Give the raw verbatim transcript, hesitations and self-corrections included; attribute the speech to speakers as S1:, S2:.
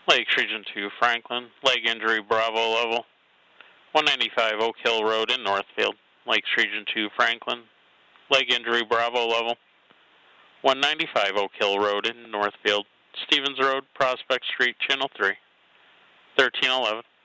S1: Lakes Region two, Franklin. Leg injury, Bravo level. one ninety-five Oak Hill Road in Northfield. Lakes Region two, Franklin. Leg injury, Bravo level. one ninety-five Oak Hill Road in Northfield. Stevens Road, Prospect Street, Channel three. thirteen eleven.